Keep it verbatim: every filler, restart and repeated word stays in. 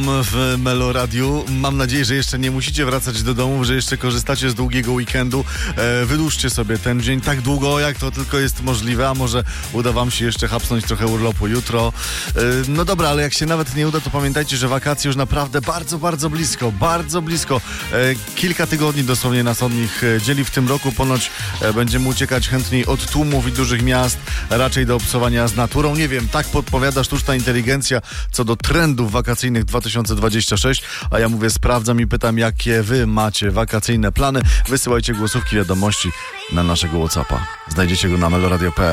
w Melo Radiu. Mam nadzieję, że jeszcze nie musicie wracać do domu, że jeszcze korzystacie z długiego weekendu. E, wydłużcie sobie ten dzień tak długo, jak to tylko jest możliwe, a może uda wam się jeszcze hapsnąć trochę urlopu jutro. E, no dobra, ale jak się nawet nie uda, to pamiętajcie, że wakacje już naprawdę bardzo, bardzo blisko, bardzo blisko. E, kilka tygodni dosłownie nas od nich dzieli w tym roku. Ponoć e, będziemy uciekać chętniej od tłumów i dużych miast, raczej do obcowania z naturą. Nie wiem, tak podpowiada sztuczna inteligencja co do trendów wakacyjnych dwa tysiące dwudziesty szósty, a ja mówię, sprawdzam i pytam, jakie wy macie wakacyjne plany. Wysyłajcie głosówki, wiadomości na naszego WhatsAppa. Znajdziecie go na meloradio kropka pe el.